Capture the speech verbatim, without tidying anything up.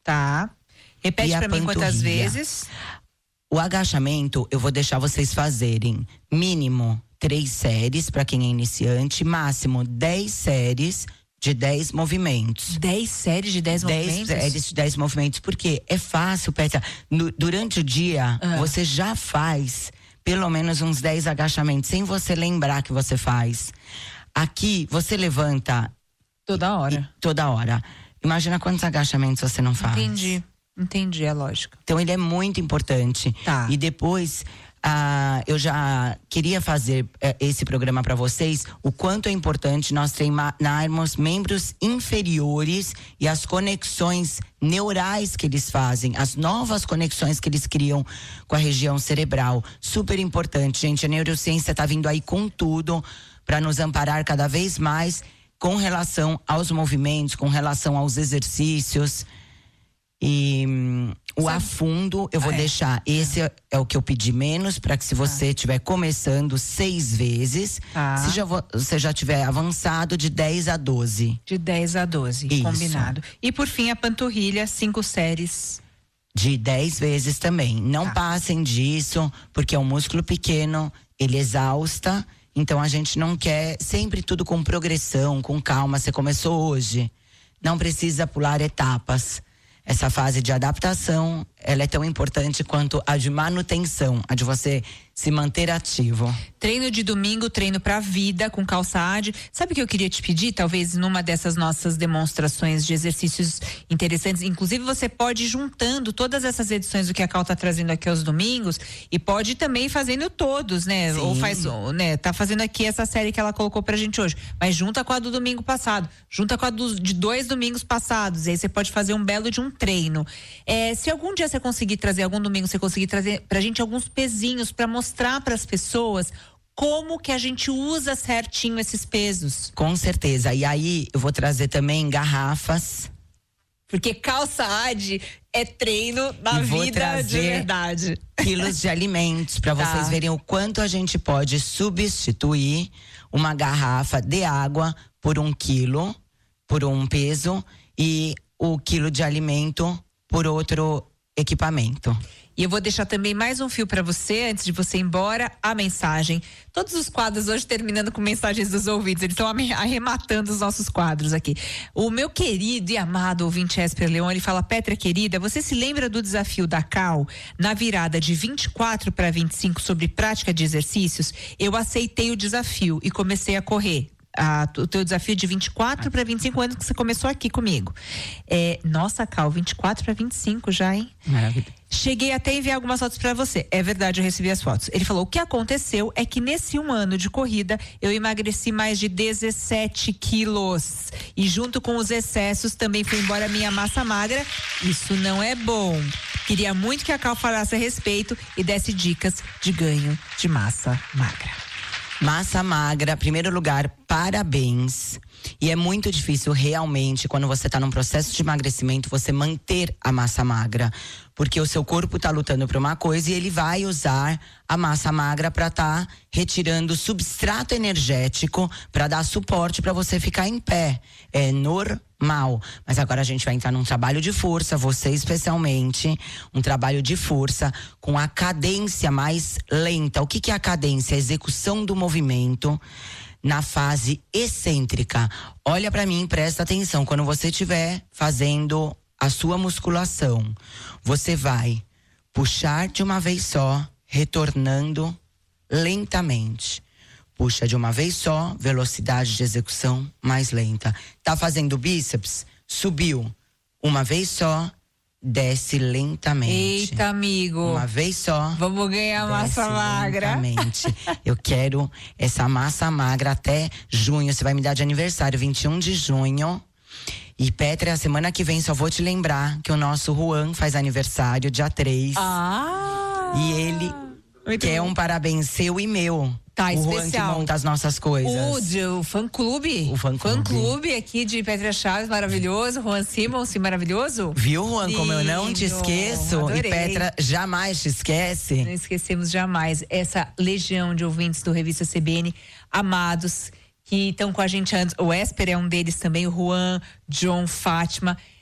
Tá. Repete pra mim quantas vezes. O agachamento, eu vou deixar vocês fazerem mínimo três séries para quem é iniciante, máximo dez séries de dez movimentos. dez séries de dez movimentos? dez séries de dez movimentos, porque é fácil, Petra. No, durante o dia, ah. você já faz pelo menos uns dez agachamentos, sem você lembrar que você faz. Aqui, você levanta toda hora. E, toda hora. Imagina quantos agachamentos você não faz. Entendi, entendi a lógica. Então ele é muito importante. Tá. E depois, ah, eu já queria fazer eh, esse programa para vocês, o quanto é importante nós treinarmos membros inferiores e as conexões neurais que eles fazem, as novas conexões que eles criam com a região cerebral. Super importante, gente. A neurociência tá vindo aí com tudo para nos amparar cada vez mais com relação aos movimentos, com relação aos exercícios. E hum, o Sabe? afundo, eu vou é. deixar. Esse é. é o que eu pedi menos, para que se você estiver ah. começando seis vezes, ah. se já, você já tiver avançado de dez a doze. De dez a doze, Isso. Combinado. E por fim, a panturrilha, cinco séries. De dez vezes também. Não ah. passem disso, porque é um músculo pequeno, ele exausta. Então a gente não quer sempre tudo com progressão, com calma. Você começou hoje, não precisa pular etapas. Essa fase de adaptação, ela é tão importante quanto a de manutenção, a de você se manter ativo. Treino de domingo, treino pra vida, com calça A D. Sabe o que eu queria te pedir? Talvez numa dessas nossas demonstrações de exercícios interessantes, inclusive você pode ir juntando todas essas edições do que a Cal tá trazendo aqui aos domingos e pode também ir fazendo todos, né? Sim. Ou faz, né? Tá fazendo aqui essa série que ela colocou pra gente hoje, mas junta com a do domingo passado, junta com a do, de dois domingos passados, e aí você pode fazer um belo de um treino. É, se algum dia você conseguir trazer, algum domingo você conseguir trazer pra gente alguns pezinhos pra mostrar para as pessoas como que a gente usa certinho esses pesos. Com certeza. E aí eu vou trazer também garrafas. Porque calça A D é treino na vida de verdade. Quilos de alimentos para tá. vocês verem o quanto a gente pode substituir uma garrafa de água por um quilo, por um peso, e o quilo de alimento por outro equipamento. E eu vou deixar também mais um fio para você, antes de você ir embora, a mensagem. Todos os quadros hoje terminando com mensagens dos ouvintes, eles estão arrematando os nossos quadros aqui. O meu querido e amado ouvinte Esper Leon, ele fala: Petra querida, você se lembra do desafio da Cal na virada de vinte e quatro para vinte e cinco sobre prática de exercícios? Eu aceitei o desafio e comecei a correr. A, o teu desafio de vinte e quatro para vinte e cinco anos que você começou aqui comigo. É, nossa, Cal, vinte e quatro para vinte e cinco já, hein? Maravilha. Cheguei até a enviar algumas fotos para você. É verdade, eu recebi as fotos. Ele falou: o que aconteceu é que nesse um ano de corrida eu emagreci mais de dezessete quilos. E junto com os excessos também foi embora a minha massa magra. Isso não é bom. Queria muito que a Cal falasse a respeito e desse dicas de ganho de massa magra. Massa magra, primeiro lugar, parabéns. E é muito difícil realmente, quando você está num processo de emagrecimento, você manter a massa magra. Porque o seu corpo está lutando por uma coisa e ele vai usar a massa magra para estar tá retirando substrato energético para dar suporte para você ficar em pé. É normal. Mas agora a gente vai entrar num trabalho de força, você especialmente, um trabalho de força com a cadência mais lenta. O que que é a cadência? A execução do movimento na fase excêntrica. Olha para mim, presta atenção. Quando você estiver fazendo a sua musculação, você vai puxar de uma vez só, retornando lentamente. Puxa de uma vez só, velocidade de execução mais lenta. Tá fazendo bíceps? Subiu. Uma vez só, desce lentamente. Eita, amigo. Uma vez só. Vamos ganhar massa magra. Lentamente. Eu quero essa massa magra até junho. Você vai me dar de aniversário, vinte e um de junho. E Petra, a semana que vem só vou te lembrar que o nosso Juan faz aniversário dia três. Ah! E ele Muito quer bom. um parabéns seu e meu. Tá, o especial. Juan que monta as nossas coisas. O, de, o fã-clube. O fã-clube. Fã-clube aqui de Petra Chaves, maravilhoso. Juan Simons, maravilhoso. Viu, Juan, como eu não te esqueço. Adorei. E Petra jamais te esquece. Não esquecemos jamais essa legião de ouvintes do Revista C B N, amados, que estão com a gente antes. O Esper é um deles também, o Juan, John, Fátima.